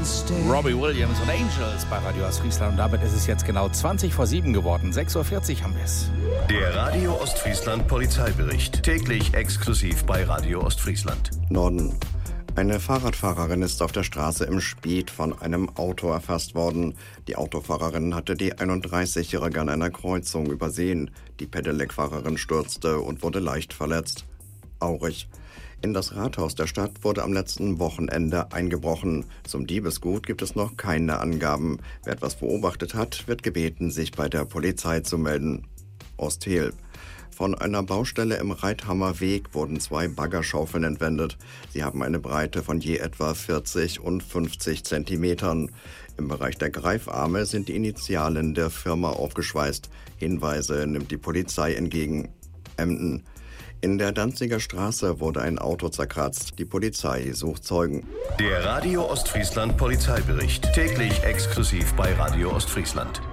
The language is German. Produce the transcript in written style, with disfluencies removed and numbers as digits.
Robbie Williams und Angels bei Radio Ostfriesland. Und damit ist es jetzt genau 20 vor 7 geworden. 6.40 Uhr haben wir es. Der Radio Ostfriesland Polizeibericht. Täglich exklusiv bei Radio Ostfriesland. Norden. Eine Fahrradfahrerin ist auf der Straße im Späth von einem Auto erfasst worden. Die Autofahrerin hatte die 31-Jährige an einer Kreuzung übersehen. Die Pedelec-Fahrerin stürzte und wurde leicht verletzt. Aurich. In das Rathaus der Stadt wurde am letzten Wochenende eingebrochen. Zum Diebesgut gibt es noch keine Angaben. Wer etwas beobachtet hat, wird gebeten, sich bei der Polizei zu melden. Osthel. Von einer Baustelle im Reithammer Weg wurden 2 Baggerschaufeln entwendet. Sie haben eine Breite von je etwa 40 und 50 Zentimetern. Im Bereich der Greifarme sind die Initialen der Firma aufgeschweißt. Hinweise nimmt die Polizei entgegen. Emden. In der Danziger Straße wurde ein Auto zerkratzt. Die Polizei sucht Zeugen. Der Radio Ostfriesland Polizeibericht. Täglich exklusiv bei Radio Ostfriesland.